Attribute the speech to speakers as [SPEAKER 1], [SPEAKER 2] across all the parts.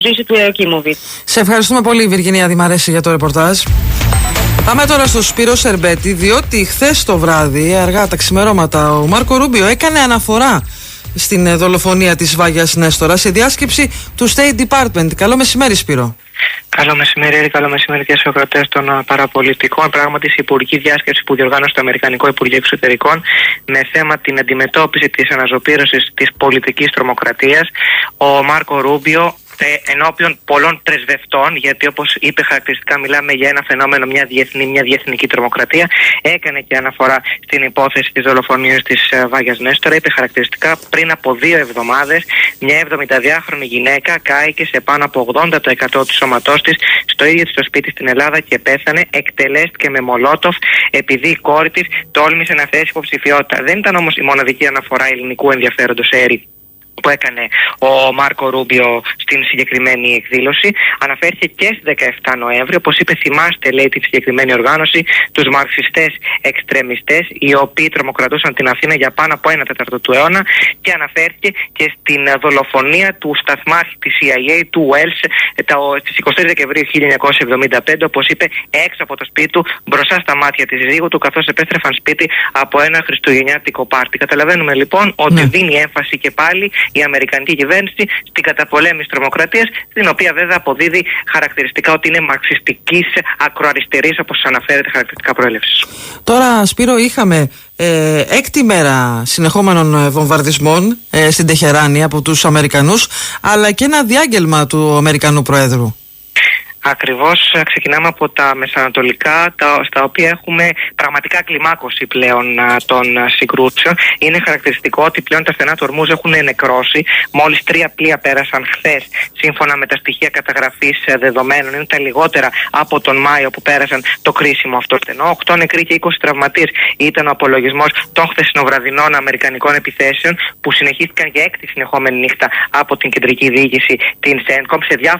[SPEAKER 1] Ζήση του Εωκίμοβιτ.
[SPEAKER 2] Σε ευχαριστούμε πολύ, Βιργινία Δημαρέση, για το ρεπορτάζ. Πάμε τώρα στο Σπύρο Σερμπέτη, διότι χθες το βράδυ, αργά τα ξημερώματα, ο Μάρκο Ρούμπιο έκανε αναφορά στην δολοφονία της Βάγιας Νέστορα σε διάσκεψη του State Department. Καλό μεσημέρι, Σπύρο.
[SPEAKER 3] Καλό μεσημέρι, καλό μεσημέρι και στους ακροατές των παραπολιτικών. Πράγματι, η υπουργική διάσκεψη που διοργάνωσε το Αμερικανικό Υπουργείο Εξωτερικών με θέμα την αντιμετώπιση της αναζωπήρωσης της πολιτικής τρομοκρατίας, ο Μάρκο Ρούμπιο, ενώπιον πολλών πρεσβευτών, γιατί όπως είπε χαρακτηριστικά μιλάμε για ένα φαινόμενο, μια διεθνική τρομοκρατία, έκανε και αναφορά στην υπόθεση της δολοφονίας της Βάγιας Νέστορα. Είπε χαρακτηριστικά πριν από 2 εβδομάδες μια 72χρονη γυναίκα κάηκε σε πάνω από 80% του σώματός της στο ίδιο της το σπίτι στην Ελλάδα και πέθανε. Εκτελέστηκε με μολότοφ επειδή η κόρη της τόλμησε να θέσει υποψηφιότητα. Δεν ήταν όμως η μοναδική αναφορά ελληνικού ενδιαφέροντος που έκανε ο Μάρκο Ρούμπιο στην συγκεκριμένη εκδήλωση. Αναφέρθηκε και στις 17 Νοέμβρη, όπως είπε, θυμάστε, λέει, τη συγκεκριμένη οργάνωση, τους μαρξιστές εξτρεμιστές, οι οποίοι τρομοκρατούσαν την Αθήνα για πάνω από 1/4 του αιώνα, και αναφέρθηκε και στην δολοφονία του σταθμάρχη της CIA, του Wells, στις 23 Δεκεμβρίου 1975, όπως είπε, έξω από το σπίτι του, μπροστά στα μάτια της σύζυγου του, καθώς επέστρεφαν σπίτι από ένα χριστουγεννιάτικο πάρτι. Καταλαβαίνουμε λοιπόν ότι δίνει έμφαση και πάλι η Αμερικανική κυβέρνηση στην καταπολέμηση τρομοκρατίας, στην οποία βέβαια αποδίδει χαρακτηριστικά ότι είναι μαρξιστικής ακροαριστερής, όπως αναφέρεται χαρακτηριστικά προέλευσης. Τώρα,
[SPEAKER 2] Σπύρο, είχαμε 6η μέρα συνεχόμενων βομβαρδισμών στην Τεχεράνη από τους Αμερικανούς, αλλά και ένα διάγγελμα του Αμερικανού Προέδρου.
[SPEAKER 3] Ακριβώς, ξεκινάμε από τα μεσανατολικά, στα οποία έχουμε πραγματικά κλιμάκωση πλέον των συγκρούσεων. Είναι χαρακτηριστικό ότι πλέον τα στενά του Ορμούζ έχουν νεκρώσει. Μόλις 3 πλοία πέρασαν χθες, σύμφωνα με τα στοιχεία καταγραφής δεδομένων. Είναι τα λιγότερα από τον Μάιο που πέρασαν το κρίσιμο αυτό στενό. 8 νεκροί και 20 τραυματίες ήταν ο απολογισμός των χθεσινοβραδινών αμερικανικών επιθέσεων, που συνεχίστηκαν για 6η συνεχόμενη νύχτα από την κεντρική διοίκηση, την CENTCOM,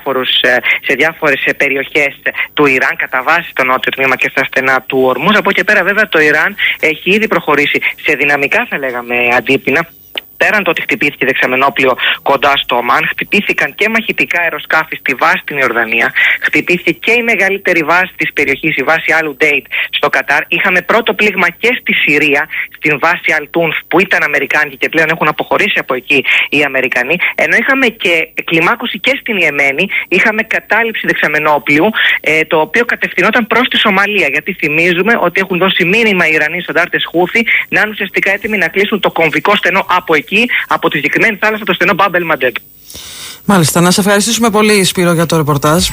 [SPEAKER 3] σε διάφορες περιοχές του Ιράν, κατά βάση στο νότιο τμήμα και στα στενά του Ορμούζ. Από εκεί πέρα, βέβαια, το Ιράν έχει ήδη προχωρήσει σε δυναμικά, θα λέγαμε, αντίπεινα. Πέραν το ότι χτυπήθηκε δεξαμενόπλιο κοντά στο Ομάν, χτυπήθηκαν και μαχητικά αεροσκάφη στη βάση στην Ιορδανία, χτυπήθηκε και η μεγαλύτερη βάση της περιοχής, η βάση Al-Udeid στο Κατάρ. Είχαμε πρώτο πλήγμα και στη Συρία, στην βάση Al-Tunf, που ήταν αμερικάνικη και πλέον έχουν αποχωρήσει από εκεί οι Αμερικανοί. Ενώ είχαμε και κλιμάκωση και στην Ιεμένη, είχαμε κατάληψη δεξαμενόπλιου, το οποίο κατευθυνόταν προς τη Σομαλία. Γιατί θυμίζουμε ότι έχουν δώσει μήνυμα οι Ιρανοί σοντάρτες Χούθι να είναι ουσιαστικά έτοιμοι να κλείσουν το κομβικό στενό από εκεί, από τη συγκεκριμένη θάλασσα, το στενό Μπάμπελ Μαντέμπ. Μάλιστα,
[SPEAKER 2] να σε ευχαριστήσουμε πολύ, Σπύρο, για το ρεπορτάζ.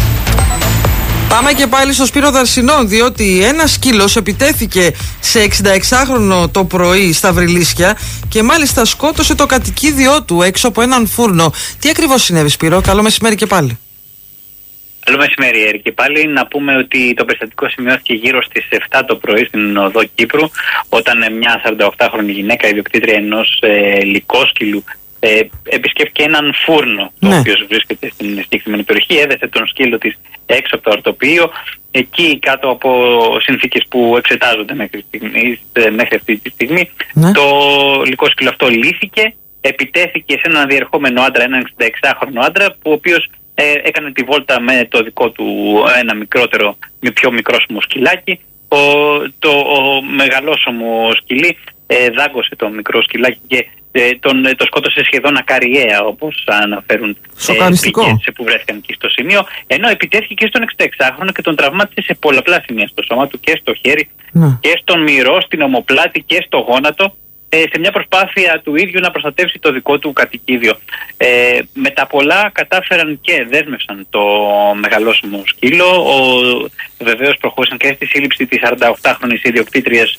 [SPEAKER 2] Πάμε και πάλι στο Σπύρο Δαρσινών, διότι ένας σκύλος επιτέθηκε σε 66χρονο το πρωί στα Βρυλίσια και μάλιστα σκότωσε το κατοικίδιό του έξω από έναν φούρνο. Τι ακριβώς συνέβη, Σπύρο? Καλό μεσημέρι και πάλι.
[SPEAKER 4] Καλό μεσημέρι, Έρη. Και πάλι να πούμε ότι το περιστατικό σημειώθηκε γύρω στις 7 το πρωί στην οδό Κύπρου, όταν μια 48χρονη γυναίκα, ιδιοκτήτρια ενός λυκόσκυλου, επισκέφθηκε έναν φούρνο, το οποίο βρίσκεται στην συγκεκριμένη περιοχή. Έδεσε τον σκύλο της έξω από το αρτοποιείο, εκεί κάτω από συνθήκες που εξετάζονται μέχρι αυτή τη στιγμή. Το λυκόσκυλο αυτό λύθηκε, επιτέθηκε σε έναν διερχόμενο άντρα, έναν 66χρονο άντρα, ο οποίος έκανε τη βόλτα με το δικό του ένα πιο μικρόσωμο σκυλάκι. Το μεγαλόσωμο σκυλί δάγκωσε το μικρό σκυλάκι και το σκότωσε σχεδόν ακαριέα, όπως αναφέρουν πηγές που βρέθηκαν εκεί στο σημείο, ενώ επιτέθηκε και στον 66χρονο και τον τραυμάτισε σε πολλαπλά σημεία στο σώμα του, και στο χέρι και στον μυρό, στην ομοπλάτη και στο γόνατο, σε μια προσπάθεια του ίδιου να προστατεύσει το δικό του κατοικίδιο. Με τα πολλά κατάφεραν και δέσμευσαν το μεγαλόσωμο σκύλο. Βεβαίως προχώρησαν και στη σύλληψη της 48χρονης ιδιοκτήτριας,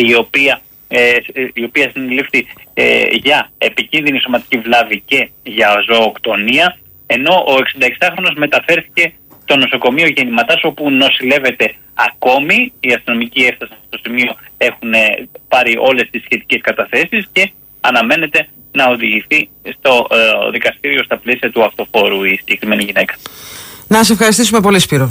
[SPEAKER 4] η οποία συνελήφθη για επικίνδυνη σωματική βλάβη και για ζωοκτονία, ενώ ο 66χρονος μεταφέρθηκε στο νοσοκομείο Γεννηματάς, όπου νοσηλεύεται ακόμη. Οι αστυνομικοί έφτασαν στο σημείο, έχουν πάρει όλες τις σχετικές καταθέσεις και αναμένεται να οδηγηθεί στο δικαστήριο στα πλαίσια του αυτοφόρου η συγκεκριμένη γυναίκα.
[SPEAKER 2] Να σε ευχαριστήσουμε πολύ, Σπύρο.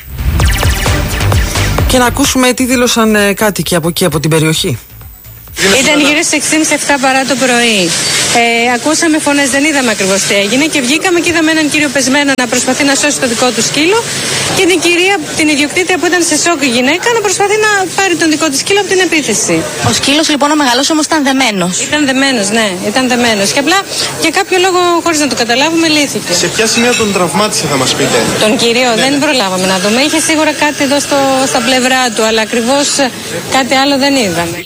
[SPEAKER 2] Και να ακούσουμε τι δήλωσαν κάτοικοι από εκεί, από την περιοχή.
[SPEAKER 5] Ήταν γύρω στις 6:30-7 παρά το πρωί.
[SPEAKER 1] Ακούσαμε φωνές, δεν είδαμε ακριβώς τι έγινε και βγήκαμε και είδαμε έναν κύριο πεσμένο να προσπαθεί να σώσει το δικό του σκύλο και την κυρία, την ιδιοκτήτρια που ήταν σε σοκ η γυναίκα, να προσπαθεί να πάρει τον δικό της σκύλο από την επίθεση.
[SPEAKER 5] Ο σκύλος λοιπόν ο μεγάλος όμως ήταν δεμένος.
[SPEAKER 1] Ήταν δεμένος, ναι, ήταν δεμένος. Και απλά για κάποιο λόγο, χωρίς να το καταλάβουμε, λύθηκε.
[SPEAKER 6] Σε ποια σημεία τον τραυμάτισε, θα μας πείτε?
[SPEAKER 1] Τον κύριο δεν προλάβαμε να δούμε. Είχε σίγουρα κάτι εδώ στα πλευρά του, αλλά ακριβώς κάτι άλλο δεν είδαμε.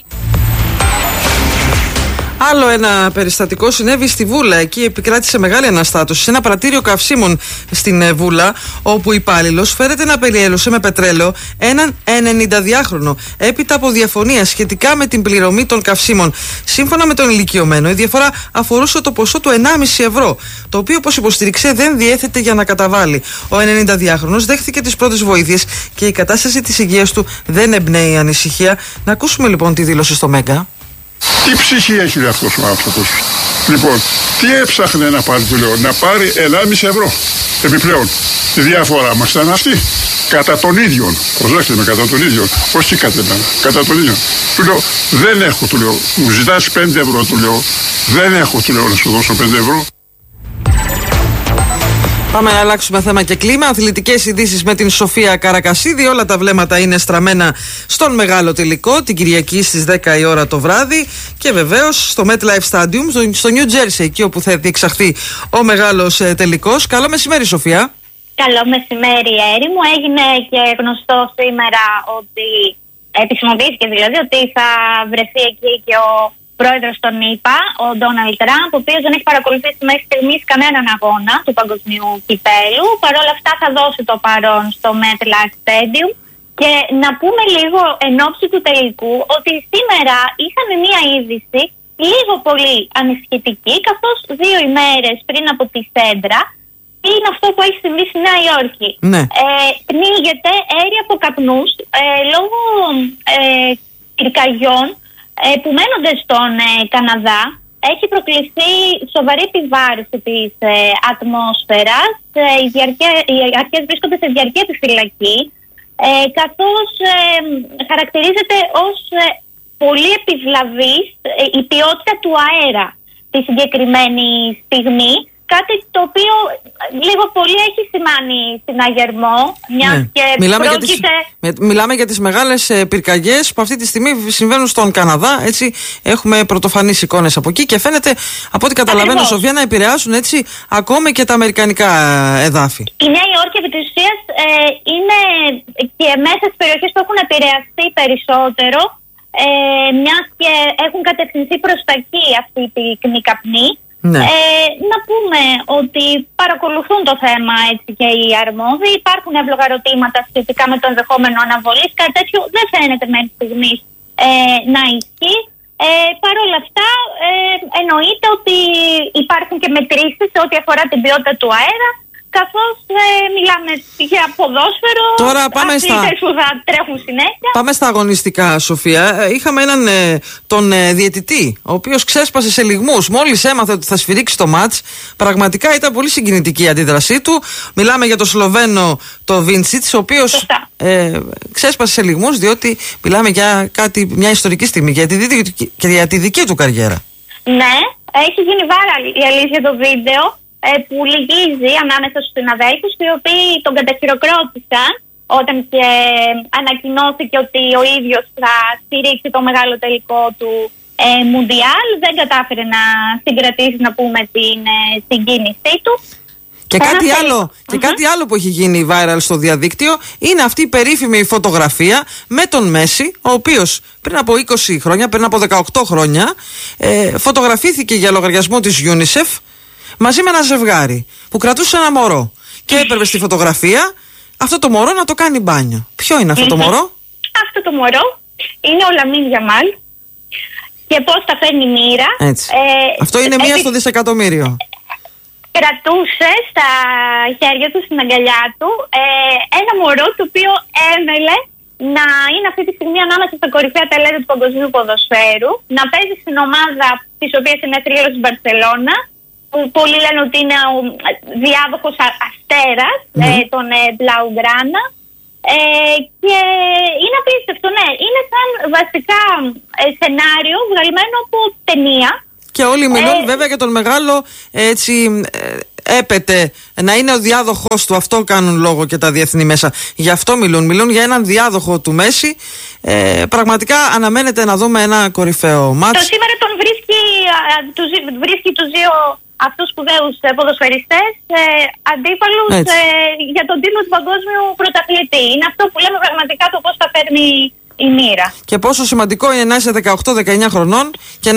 [SPEAKER 2] Άλλο ένα περιστατικό συνέβη στη Βούλα. Εκεί επικράτησε μεγάλη αναστάτωση σε ένα πρατήριο καυσίμων στην Βούλα, όπου υπάλληλος φέρεται να περιέλωσε με πετρέλαιο έναν 92χρονο έπειτα από διαφωνία σχετικά με την πληρωμή των καυσίμων. Σύμφωνα με τον ηλικιωμένο, η διαφορά αφορούσε το ποσό του 1,5 ευρώ, το οποίο, όπως υποστήριξε, δεν διέθετε για να καταβάλει. Ο 92χρονος δέχθηκε τις πρώτες βοήθειες και η κατάσταση της υγείας του δεν εμπνέει ανησυχία. Να ακούσουμε λοιπόν τη δήλωση στο Μέγκα.
[SPEAKER 7] Τι ψυχή έχει αυτός ο άνθρωπος? Λοιπόν, τι έψαχνε να πάρει, του λέω? Να πάρει 1,5 ευρώ επιπλέον. Η διαφορά μας ήταν αυτή. Κατά τον ίδιο. Προσέξτε με, κατά τον ίδιο. Όχι κατά εμένα. Κατά τον ίδιο. Του λέω, δεν έχω, του λέω. Μου ζητάς 5 ευρώ, του λέω. Δεν έχω, του λέω, να σου δώσω 5 ευρώ.
[SPEAKER 2] Πάμε να αλλάξουμε θέμα και κλίμα. Αθλητικές ειδήσεις με την Σοφία Καρακασίδη. Όλα τα βλέμματα είναι στραμμένα στον μεγάλο τελικό την Κυριακή στις 10 η ώρα το βράδυ. Και βεβαίως στο MetLife Stadium, στο New Jersey, εκεί όπου θα διεξαχθεί ο μεγάλος τελικός. Καλό μεσημέρι, Σοφία.
[SPEAKER 8] Καλό μεσημέρι, Έρη μου. Έγινε και γνωστό σήμερα ότι επισημοποιήθηκε δηλαδή ότι θα βρεθεί εκεί και ο πρόεδρος των ΗΠΑ, ο Ντόναλντ Τραμπ, ο οποίος δεν έχει παρακολουθήσει μέχρι στιγμής κανέναν αγώνα του παγκοσμίου κυπέλου. Παρ' όλα αυτά θα δώσει το παρόν στο MetLife Stadium. Και να πούμε λίγο εν ώψη του τελικού ότι σήμερα είχαμε μία είδηση λίγο πολύ ανησυχητική, καθώς 2 ημέρες πριν από τη Σέντρα είναι αυτό που έχει συμβεί στη Νέα Υόρκη.
[SPEAKER 2] Ναι.
[SPEAKER 8] Πνίγεται αέρια από καπνούς λόγω πυρκαγιών που μένονται στον Καναδά. Έχει προκληθεί σοβαρή επιβάρυνση της ατμόσφαιρας. Οι αρχές βρίσκονται σε διαρκή επιφυλακή, καθώς χαρακτηρίζεται ως πολύ επιβλαβής η ποιότητα του αέρα τη συγκεκριμένη στιγμή. Κάτι το οποίο λίγο πολύ έχει σημάνει συναγερμό, μιας και
[SPEAKER 2] μιλάμε για τις μεγάλες πυρκαγιές που αυτή τη στιγμή συμβαίνουν στον Καναδά. Έτσι, έχουμε πρωτοφανείς εικόνες από εκεί και φαίνεται, από ό,τι καταλαβαίνω, Σοφία, να επηρεάσουν έτσι ακόμη και τα αμερικανικά εδάφη.
[SPEAKER 8] Η Νέα Υόρκη, επί της ουσίας, είναι και μέσα στις περιοχές που έχουν επηρεαστεί περισσότερο, μιας και έχουν κατευθυνθεί προς τα εκεί αυτή η πυκνή καπνή.
[SPEAKER 2] Ναι.
[SPEAKER 8] Να πούμε ότι παρακολουθούν το θέμα έτσι και οι αρμόδιοι. Υπάρχουν εύλογα ερωτήματα σχετικά με το ενδεχόμενο αναβολής. Κάτι τέτοιο δεν φαίνεται μέχρι στιγμής να ισχύει. Παρ' όλα αυτά, εννοείται ότι υπάρχουν και μετρήσεις σε ό,τι αφορά την ποιότητα του αέρα, καθώς μιλάμε για ποδόσφαιρο. Τώρα πάμε που θα τρέχουν συνέχεια.
[SPEAKER 2] Πάμε στα αγωνιστικά, Σοφία. Είχαμε έναν τον διαιτητή, ο οποίος ξέσπασε σε λυγμούς. Μόλις έμαθε ότι θα σφυρίξει το μάτς, πραγματικά ήταν πολύ συγκινητική η αντίδρασή του. Μιλάμε για τον Σλοβαίνο, το Βίντσιτς, ο οποίος ξέσπασε σε λυγμούς, διότι μιλάμε για μια ιστορική στιγμή, για τη δική του καριέρα.
[SPEAKER 8] Ναι, έχει γίνει η αλήθεια το βίντεο που λυγίζει ανάμεσα στους συναδέλφους, οι οποίοι τον καταχειροκρότησαν όταν και ανακοινώθηκε ότι ο ίδιος θα στηρίξει το μεγάλο τελικό του Μουντιάλ. Δεν κατάφερε να συγκρατήσει, να πούμε, την συγκίνησή του.
[SPEAKER 2] Και κάτι άλλο που έχει γίνει viral στο διαδίκτυο είναι αυτή η περίφημη φωτογραφία με τον Μέση, ο οποίος πριν από 20 χρόνια, πριν από 18 χρόνια, φωτογραφήθηκε για λογαριασμό της UNICEF μαζί με ένα ζευγάρι που κρατούσε ένα μωρό. Και έπρεπε στη φωτογραφία αυτό το μωρό να το κάνει μπάνιο. Ποιο είναι αυτό το μωρό?
[SPEAKER 8] Αυτό το μωρό είναι ο Λαμίν Γιαμάλ. Και πώς τα φέρνει η μοίρα.
[SPEAKER 2] Αυτό είναι μία στο δισεκατομμύριο.
[SPEAKER 8] Κρατούσε στα χέρια του, στην αγκαλιά του, ένα μωρό το οποίο έμελε να είναι αυτή τη στιγμή ανάμεσα στα κορυφαία ταλέντα του παγκοσμίου ποδοσφαίρου, να παίζει στην ομάδα της οποίας είναι θρύλος της Μπαρσελόνα, που πολλοί λένε ότι είναι ο διάδοχος αστέρας των Blaugrana. Και είναι απίστευτο, ναι. Είναι σαν βασικά σενάριο βγαλμένο από ταινία.
[SPEAKER 2] Και όλοι μιλούν βέβαια για τον μεγάλο έτσι έπεται να είναι ο διάδοχος του. Αυτό κάνουν λόγο και τα διεθνή μέσα. Γι' αυτό μιλούν για έναν διάδοχο του Μέση. Πραγματικά αναμένεται να δούμε ένα κορυφαίο μάτς.
[SPEAKER 8] Το σήμερα τον βρίσκει τους δύο αυτούς σπουδαίους ποδοσφαιριστές αντίπαλους για τον τίτλο του παγκόσμιου πρωταθλητή. Είναι αυτό που λέμε πραγματικά το πώς θα παίρνει η μοίρα. Και
[SPEAKER 2] πόσο σημαντικό είναι να είσαι 18-19 χρονών και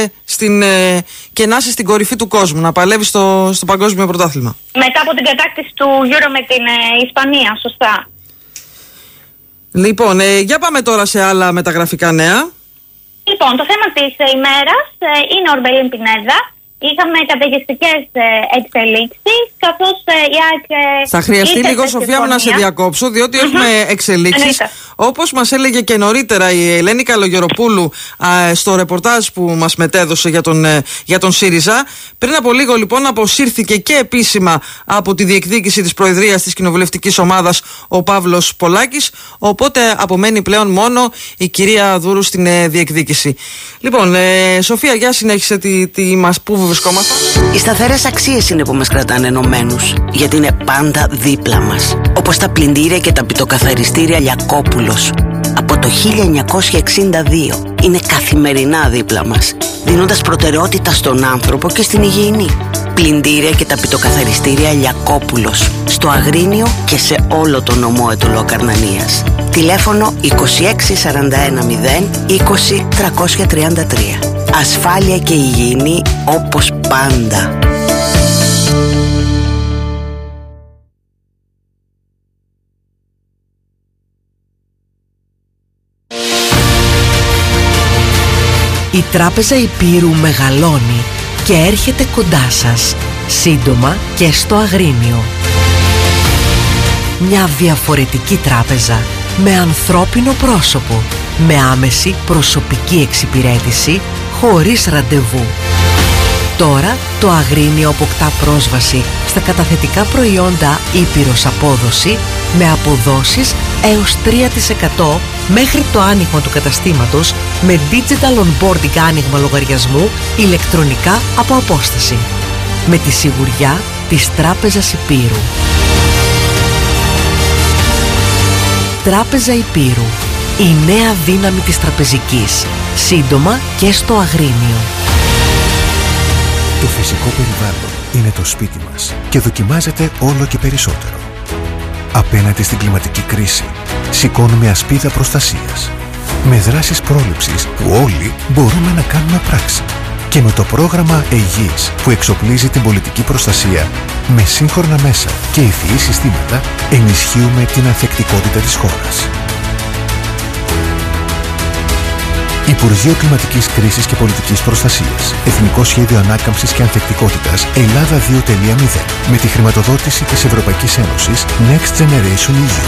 [SPEAKER 2] να είσαι στην κορυφή του κόσμου, να παλεύεις στο παγκόσμιο πρωτάθλημα.
[SPEAKER 8] Μετά από την κατάκτηση του Euro με την Ισπανία, σωστά.
[SPEAKER 2] Λοιπόν, για πάμε τώρα σε άλλα μεταγραφικά νέα.
[SPEAKER 8] Λοιπόν, το θέμα της ημέρας είναι ο Ορμπελίν Πινέδα. Είχαμε καταιγιστικές εξελίξεις, καθώς η ΑΕΚ...
[SPEAKER 2] Θα χρειαστεί λίγο, Σοφία μου, να σε διακόψω, διότι έχουμε εξελίξεις. Όπως μας έλεγε και νωρίτερα η Ελένη Καλογεροπούλου στο ρεπορτάζ που μας μετέδωσε για τον ΣΥΡΙΖΑ. Πριν από λίγο λοιπόν αποσύρθηκε και επίσημα από τη διεκδίκηση της Προεδρίας της Κοινοβουλευτικής Ομάδας ο Παύλος Πολάκης. Οπότε απομένει πλέον μόνο η κυρία Δούρου στην διεκδίκηση. Λοιπόν, Σοφία, για συνέχισε πού βρισκόμαστε.
[SPEAKER 9] Οι σταθερές αξίες είναι που μας κρατάνε ενωμένους, γιατί είναι πάντα δίπλα μας. Όπως τα πλυντήρια και τα πιτοκαθαριστήρια Λιακόπουλος. Από το 1962 είναι καθημερινά δίπλα μας, δίνοντας προτεραιότητα στον άνθρωπο και στην υγιεινή. Πλυντήρια και τα πιτοκαθαριστήρια Λιακόπουλος, στο Αγρίνιο και σε όλο το νομό Αιτωλόκαρνανίας. Τηλέφωνο 26410 20 333. Ασφάλεια και υγιεινή όπως πάντα.
[SPEAKER 10] Η Τράπεζα Υπήρου μεγαλώνει και έρχεται κοντά σας, σύντομα και στο Αγρίνιο. Μια διαφορετική τράπεζα με ανθρώπινο πρόσωπο, με άμεση προσωπική εξυπηρέτηση, χωρίς ραντεβού. Τώρα το Αγρίνιο αποκτά πρόσβαση στα καταθετικά προϊόντα Ήπειρος Απόδοση με αποδόσεις έως 3% μέχρι το άνοιγμα του καταστήματος με digital onboarding άνοιγμα λογαριασμού ηλεκτρονικά από απόσταση. Με τη σιγουριά της Τράπεζας Υπήρου. Τράπεζα Υπήρου. Η νέα δύναμη της τραπεζικής. Σύντομα και στο Αγρίνιο.
[SPEAKER 11] Το φυσικό περιβάλλον είναι το σπίτι μας και δοκιμάζεται όλο και περισσότερο. Απέναντι στην κλιματική κρίση, σηκώνουμε ασπίδα προστασίας. Με δράσεις πρόληψης που όλοι μπορούμε να κάνουμε πράξη. Και με το πρόγραμμα ΕΓΙΣ που εξοπλίζει την πολιτική προστασία με σύγχρονα μέσα και ευφυή συστήματα, ενισχύουμε την ανθεκτικότητα της χώρας. Υπουργείο Κλιματικής Κρίσης και Πολιτικής Προστασίας. Εθνικό Σχέδιο Ανάκαμψης και Ανθεκτικότητας Ελλάδα 2.0. Με τη χρηματοδότηση της Ευρωπαϊκής Ένωσης Next Generation EU.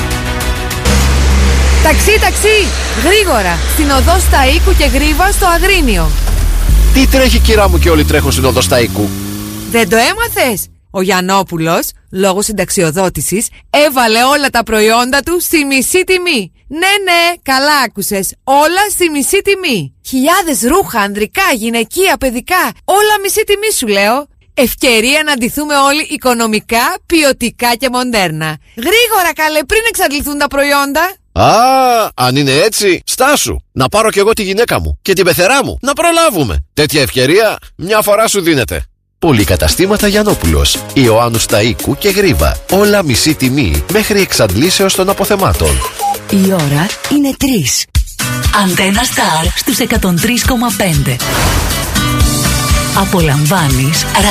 [SPEAKER 12] Ταξί! Γρήγορα! Στην οδό Σταΐκου και Γρίβα στο Αγρίνιο.
[SPEAKER 13] Τι τρέχει, κυρά μου, και όλοι τρέχουν στην οδό Σταΐκου?
[SPEAKER 12] Δεν το έμαθες? Ο Γιαννόπουλος, λόγω συνταξιοδότησης, έβαλε όλα τα προϊόντα του στη μισή τιμή. Ναι, καλά άκουσες. Όλα στη μισή τιμή. Χιλιάδες ρούχα, ανδρικά, γυναικεία, παιδικά. Όλα μισή τιμή σου λέω. Ευκαιρία να ντυθούμε όλοι οικονομικά, ποιοτικά και μοντέρνα. Γρήγορα καλέ, πριν εξαντληθούν τα προϊόντα.
[SPEAKER 13] Αν είναι έτσι, στάσου. Να πάρω κι εγώ τη γυναίκα μου και την πεθερά μου. Να προλάβουμε. Τέτοια ευκαιρία μια φορά σου δίνεται. Πολυκαταστήματα Γιαννόπουλος, Ιωάννου Σταΐκου και Γρίβα. Όλα μισή τιμή μέχρι εξαντλήσεως των αποθεμάτων.
[SPEAKER 10] Η ώρα είναι 3.
[SPEAKER 14] Αντένα Σταρ στους 103,5. Απολαμβάνεις